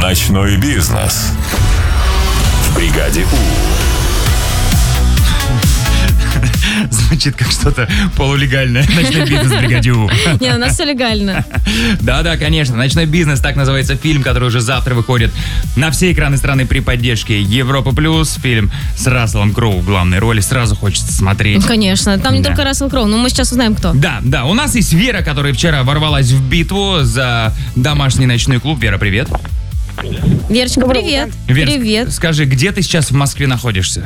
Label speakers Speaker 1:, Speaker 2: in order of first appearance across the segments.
Speaker 1: Ночной бизнес в бригаде У.
Speaker 2: Звучит как что-то полулегальное. Ночной бизнес в бригаде У.
Speaker 3: Не, у нас все легально.
Speaker 2: Да, конечно. «Ночной бизнес», так называется фильм, который уже завтра выходит на все экраны страны при поддержке Европа+. Фильм с Расселом Кроу в главной роли. Сразу хочется смотреть.
Speaker 3: Конечно. Там не только Рассел Кроу, но мы сейчас узнаем, кто.
Speaker 2: Да. У нас есть Вера, которая вчера ворвалась в битву за домашний ночной клуб. Вера, привет.
Speaker 3: Верочка, привет.
Speaker 2: Вера,
Speaker 3: Привет.
Speaker 2: скажи, где ты сейчас в Москве находишься?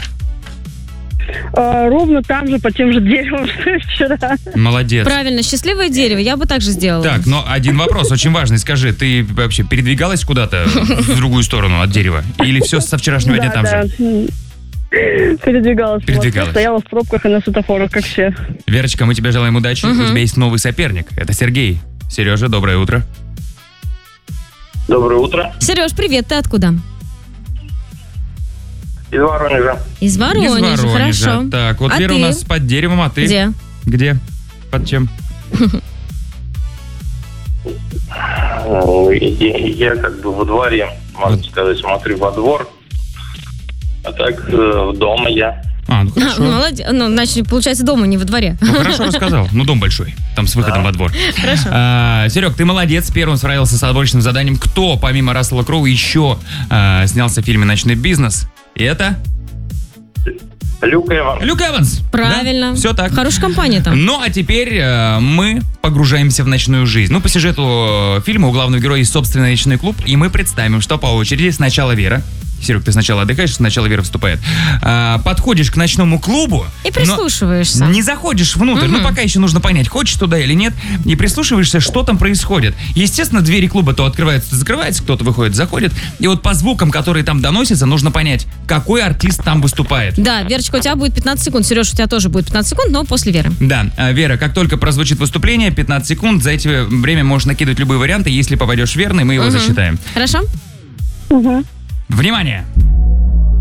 Speaker 4: Ровно там же, под тем же деревом, что и вчера.
Speaker 2: Молодец.
Speaker 3: Правильно, счастливое дерево. Я бы так же сделала.
Speaker 2: Так, но один вопрос очень важный. Скажи, ты вообще передвигалась куда-то в другую сторону от дерева? Или все со вчерашнего дня там же?
Speaker 4: Передвигалась.
Speaker 2: Передвигалась.
Speaker 4: Стояла в пробках и на светофорах, как все.
Speaker 2: Верочка, мы тебе желаем удачи. У тебя есть новый соперник. Это Сергей. Сережа, доброе утро.
Speaker 5: Доброе утро.
Speaker 3: Сереж, привет. Ты откуда?
Speaker 5: Из Воронежа.
Speaker 3: Из Воронежа. Хорошо.
Speaker 2: Так, вот
Speaker 3: А
Speaker 2: Вера
Speaker 3: ты?
Speaker 2: у нас под деревом, а ты?
Speaker 3: Где?
Speaker 2: Где? Под чем?
Speaker 5: Я как бы во дворе, можно сказать, смотрю во двор. А так дома я.
Speaker 2: Ну хорошо.
Speaker 3: Молодец. Ну, значит, получается, дома, не во дворе.
Speaker 2: Ну хорошо рассказал. Ну дом большой, там с выходом во двор.
Speaker 3: Хорошо.
Speaker 2: Серег, ты молодец, первым справился с отборочным заданием. Кто, помимо Рассела Кроу, еще снялся в фильме «Ночной бизнес»? И это?
Speaker 5: Люк Эванс.
Speaker 2: Люк Эванс.
Speaker 3: Правильно.
Speaker 2: Да? Все так.
Speaker 3: Хорошая компания там.
Speaker 2: Ну, а теперь мы погружаемся в ночную жизнь. Ну, по сюжету фильма у главного героя есть собственный ночной клуб, и мы представим, что по очереди сначала Вера. Серег, ты сначала отдыхаешь, сначала Вера вступает. Подходишь к ночному клубу.
Speaker 3: И прислушиваешься.
Speaker 2: Не заходишь внутрь, ну пока еще нужно понять, хочешь туда или нет, и прислушиваешься, что там происходит. Естественно, двери клуба то открываются, то закрываются, кто-то выходит, заходит. И вот по звукам, которые там доносятся, нужно понять, какой артист там выступает.
Speaker 3: Да, Верочка, у тебя будет 15 секунд. Сереж, у тебя тоже будет 15 секунд, но после Веры.
Speaker 2: Да, Вера, как только прозвучит выступление, 15 секунд, за эти время можешь накидывать любые варианты, если попадешь верно, мы его засчитаем.
Speaker 3: Хорошо?
Speaker 2: Внимание!